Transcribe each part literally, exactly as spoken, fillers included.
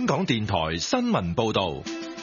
港電台新聞報道。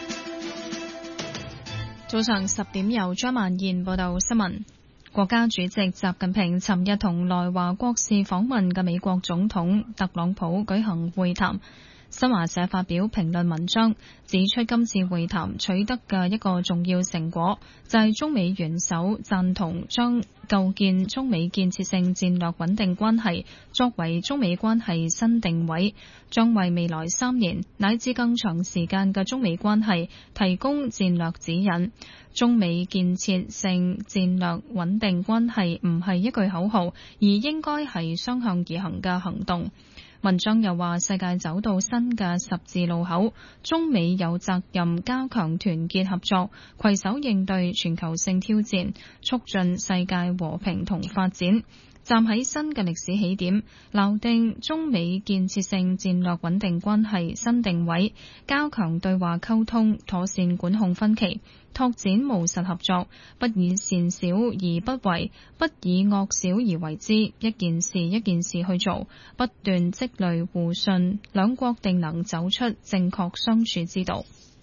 早上十點由張曼燕報道新聞。國家主席習近平尋日同來華國事訪問嘅美國總統特朗普舉行會談。新華社發表評論文章，指出今次會談取得嘅一個重要成果，就係中美元首贊同將構建中美建設性戰略穩定關係作為中美關係新定位，將為未來三年乃至更長時間嘅中美關係提供戰略指引。中美建設性戰略穩定關係唔係一句口號，而應該係雙向而行嘅行動。文章又話，世界走到新嘅十字路口，中美有責任加強團結合作，攜手應對全球性挑戰，促進世界和平同發展。站喺新嘅歷史起點，錨定中美建設性戰略穩定關係新定位，加強對話溝通，妥善管控分歧，拓展務實合作，不以善小而不為，不以惡小而為之，一件事一件事去做，不斷積累互信，兩國定能走出正確相處之道。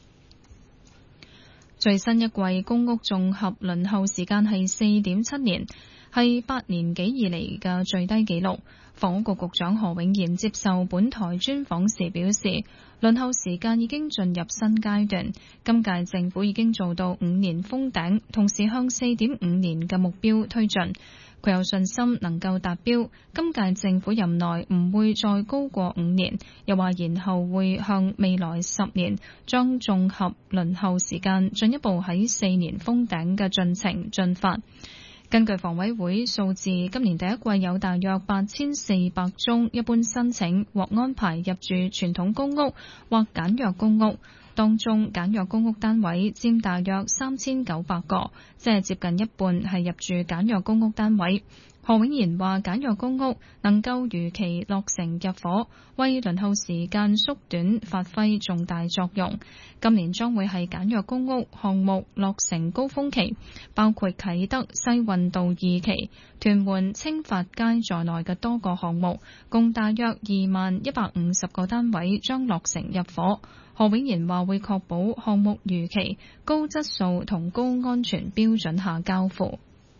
最新一季公屋綜合輪候時間係四點七年，係八年幾以嚟嘅最低紀錄。房屋局局長何永賢接受本台專訪時表示，輪候時間已經進入新階段，今屆政府已經做到五年封頂，同時向四點五年嘅目標推進。佢有信心能夠達標，今屆政府任內唔會再高過五年，又話然後會向未來十年將綜合輪候時間進一步喺四年封頂嘅進程進發。根據房委會數字，今年第一季有大約八千四百宗一般申請獲安排入住傳統公屋或簡約公屋，當中簡約公屋單位佔大約三千九百個，即係接近一半係入住簡約公屋單位。何永賢話，簡約公屋能夠如期落成入伙，為輪候時間縮短發揮重大作用。今年將會係簡約公屋項目落成高峰期，包括啟德西運道二期、屯門青發街在內嘅多個項目，共大約二萬一百五十個單位將落成入伙。何永賢話會確保項目如期、高質素同高安全標準下交付。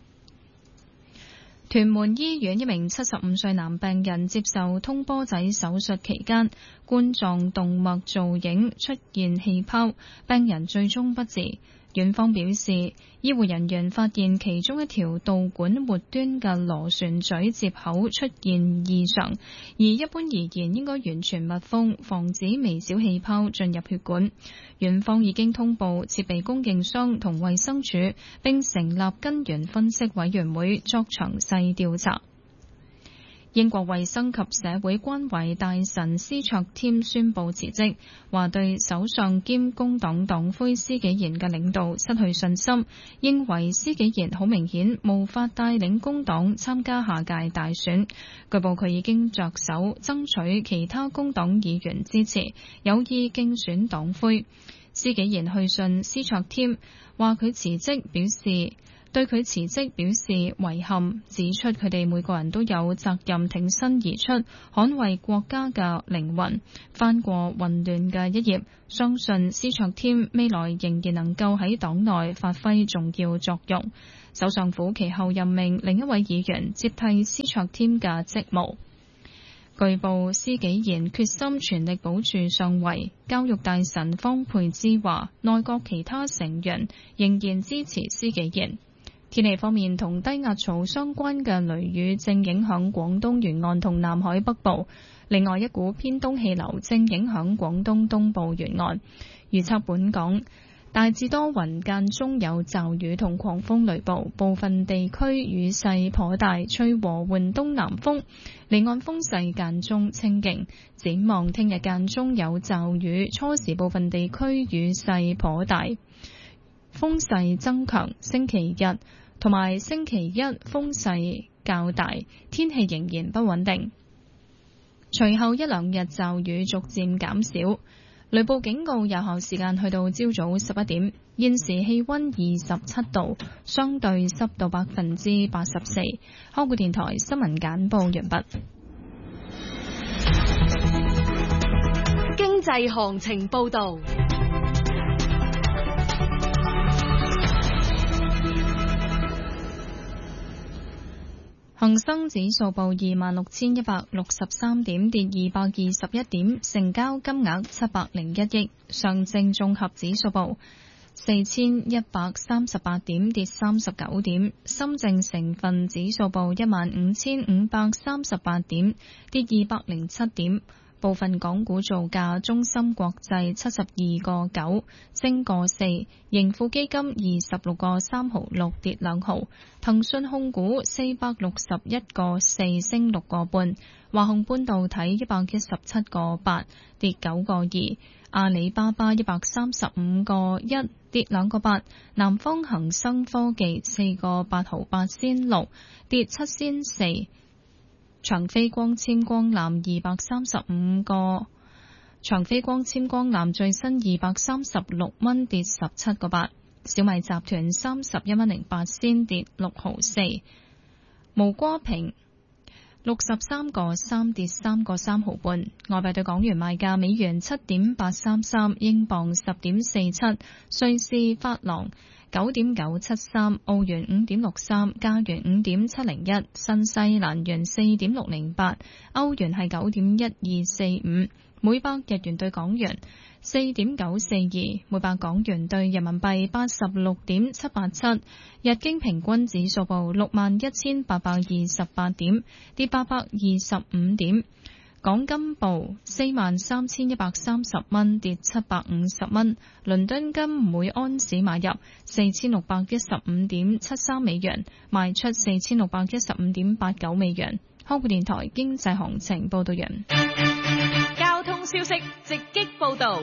屯門醫院一名七十五歲男病人接受通波仔手術期間，冠狀動脈造影出現氣泡，病人最終不治。院方表示，醫護人員發現其中一條導管末端嘅螺旋嘴接口出現異常，而一般而言應該完全密封，防止微小氣泡進入血管。院方已經通報設備供應商同衛生署，並成立根源分析委員會作詳細調查。英國衛生及社會關懷大臣施卓添宣布辭職，話對首相兼工黨黨魁施紀賢嘅領導失去信心，認為施紀賢好明顯無法帶領工黨參加下屆大選。據報佢已經着手爭取其他工黨議員支持，有意競選黨魁。施紀賢去信施卓添，話佢辭職表示對佢辭職表示遺憾，指出佢哋每個人都有責任挺身而出，捍衛國家嘅靈魂，翻過混亂嘅一頁。相信施卓添未來仍然能夠喺黨內發揮重要作用。首相府其後任命另一位議員接替施卓添嘅職務。據報，施紀賢決心全力保住上位。教育大臣方佩芝話，內閣其他成員仍然支持施紀賢。天氣方面，同低壓槽相關嘅雷雨正影響廣東沿岸同南海北部，另外一股偏東氣流正影響廣東東部沿岸。預測本港大致多雲，間中有驟雨同狂風雷暴，部分地區雨勢頗大，吹和緩東南風，離岸風勢間中清勁。展望聽日間中有驟雨，初時部分地區雨勢頗大，風勢增強。星期日同埋星期一風勢較大，天氣仍然不穩定。隨後一兩日驟雨逐漸減少，雷暴警告有效時間去到朝早十一點。現時氣溫二十七度，相對濕度百分之八十四。香港電台新聞簡報完畢。 經濟行情報道。 恒生指數報二萬六千一百六十三點，跌二百二十一點，成交金額七百零一億。上證綜合指數報四千一百三十八點，跌三十九點。深證成分指數報一萬五千五百三十八點，跌二百零七點。部分港股造價：中芯國際七十二個九，升個四；盈富基金二十六個三毫六，跌兩毫；騰訊控股四百六十一個四，升六個半；華虹半導體一百一十七個八，跌九個二；阿里巴巴一百三十五個一，跌兩個八；南方恒生科技四個八毫八仙六，跌七仙四。長飛光纖光纜二百三十五個，長飛光纖光纜最新二百三十六蚊，跌十七個八。小米集團三十一蚊零八仙，跌六毫四。無瓜平六十三個三，跌三個三毫半。外幣對港元賣價：美元七點八三三，英鎊十點四七，瑞士法郎九點九七三，澳元五點六三，加元五點七零一，新西蘭元四點六零八，歐元係九點一二四五，每百日元對港元四點九四二，每百港元對人民幣八十六點七八七。日經平均指數報六萬一千八百二十八點，跌八百二十五點。港金報四萬三千一百三十蚊，跌七百五十蚊。倫敦金每安士買入四千六百一十五點七三美元，賣出四千六百一十五點八九美元。香港電台經濟行情報道完。 交通消息直擊報道。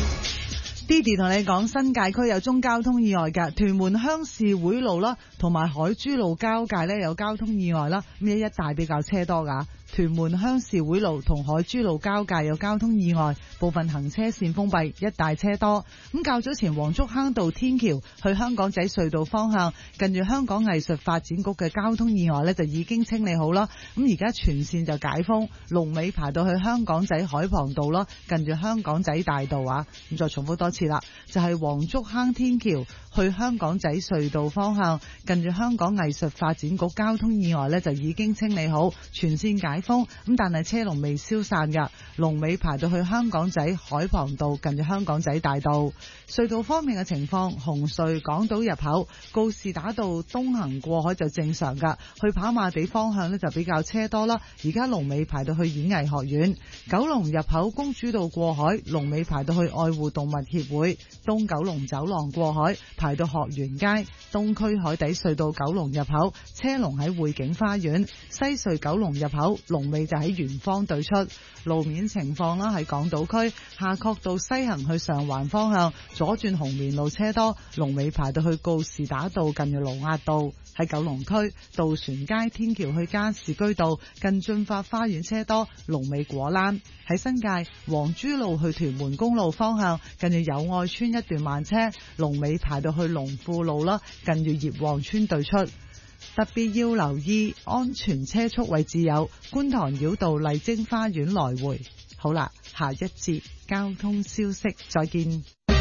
Didi 同你講，新界區有宗交通意外嘅，屯門鄉事會路啦，同埋海珠路交界呢有交通意外啦，咁呢一帶比較車多噶。屯門鄉事會路同海珠路交界有交通意外，部分行車線封閉，一帶車多。咁較早前黃竹坑道天橋去香港仔隧道方向，近住香港藝術發展局嘅交通意外呢就已經清理好啦。咁而家全線就解封，龍尾排到去香港仔海傍道啦，近住香港仔大道啊。咁再重複多次啦，就係黃竹坑天橋去香港仔隧道方向，近住香港藝術發展局交通意外呢就已經清理好，全線解封。咁但係車龍未消散㗎，龍尾排到去香港仔海傍道，近住香港仔大道。隧道方面嘅情況，紅隧港島入口告士打道東行過海就正常㗎，去跑馬地方向呢就比較車多啦。而家龍尾排到去演藝學院。九龍入口公主道過海，龍尾排到去愛護動物協會。東九龍走廊過海排到學園街。東區海底隧道九龍入口車龍喺匯景花園。西隧九龍入口龍尾就喺圓方對出。路面情況啦，喺港島區夏慤道西行去上環方向左轉紅棉路車多，龍尾排到去告士打道近住盧押道。喺九龍區渡船街天橋去加士居道近駿發花園車多，龍尾果欄。喺新界黃珠路去屯門公路方向近住友愛村一段慢車，龍尾排到去龍富路啦，近住葉旺村對出。特別要留意安全車速位置有觀塘繞道麗晶花園來回。好啦，下一節交通消息再見。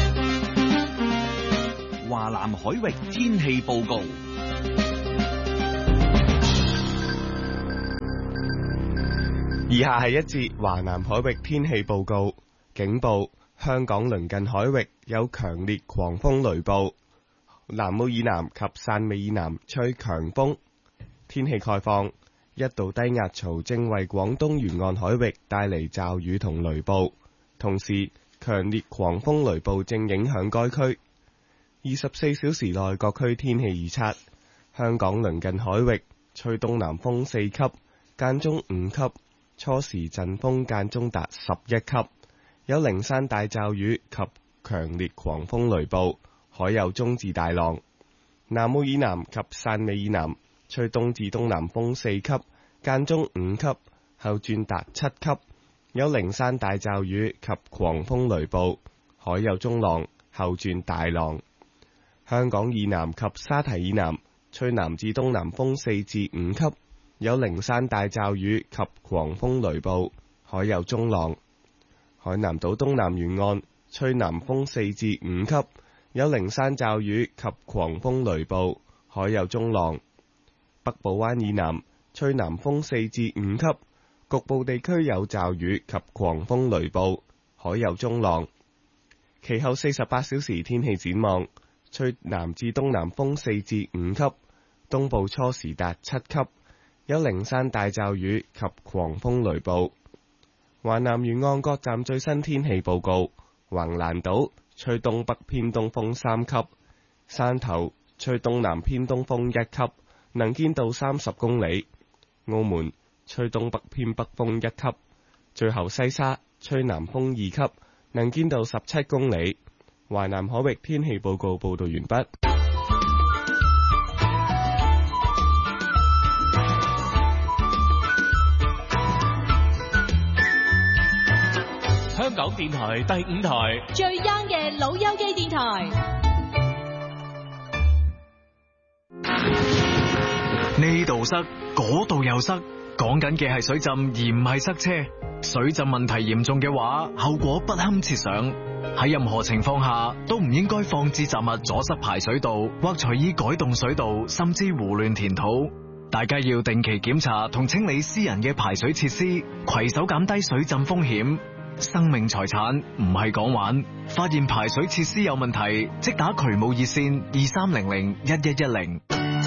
華南海域天氣報告。 以下係一節華南海域天氣報告。警報：香港鄰近海域有強烈狂風雷暴。南澳以南及汕尾以南吹強風。天氣概況：一道低壓槽正為廣東沿岸海域帶嚟驟雨同雷暴，同時強烈狂風雷暴正影響該區。二十四小時內各區天氣預測：香港鄰近海域吹東南風四級，間中五級，初時陣風間中達十一級，有零散大驟雨及強烈狂風雷暴。海有中至大浪。南澳以南及汕尾以南吹東至東南風四級，間中五級，後轉達七級，有零散大驟雨及狂風雷暴。海有中浪，後轉大浪。香港以南及沙堤以南吹南至東南風四至五級，有零散大驟雨及狂風雷暴。海有中浪。 海南島東南沿岸吹南風四至五級，有零散驟雨及狂風雷暴，海有中浪。北部灣以南吹南風四至五級，局部地區有驟雨及狂風雷暴，海有中浪。其後四十八小時天氣展望，吹南至東南風四至五級，東部初時達七級，有零散大驟雨及狂風雷暴。華南沿岸各站最新天氣報告：橫瀾島吹東北偏東風三級，汕頭吹東南偏東風一級，能見度三十公里；澳門吹東北偏北風一級，最後西沙吹南風二級，能見度十七公里。華南海域天氣報告報道完畢。 香港電台第五台最 young 嘅老友記電台。 呢度塞，嗰度又塞，講緊嘅係水浸而唔係塞車。水浸問題嚴重嘅話，後果不堪設想。喺任何情況下都唔應該放置雜物阻塞排水道，或隨意改動水道，甚至胡亂填土。大家要定期檢查同清理私人嘅排水設施，攜手減低水浸風險。生命財產唔係講玩，發現排水設施有問題，即打渠務熱線二三零零一一一零。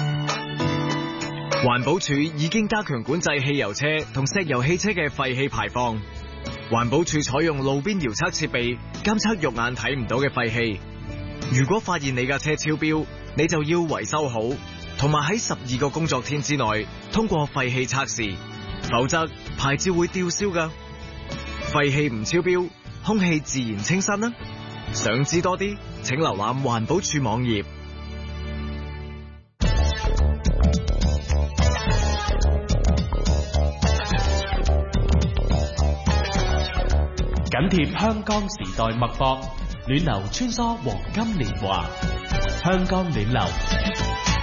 環保署已經加強管制汽油車同石油汽車嘅廢氣排放。環保署採用路邊遙測設備監測肉眼睇唔到嘅廢氣。如果發現你架車超標，你就要維修好，同埋喺十二個工作天之內通過廢氣測試，否則牌照會吊銷㗎。廢氣唔超標，空氣自然清新啦。想知多啲，請瀏覽環保署網頁。 緊貼香港時代脈搏，暖流穿梭黃金年華，香港暖流。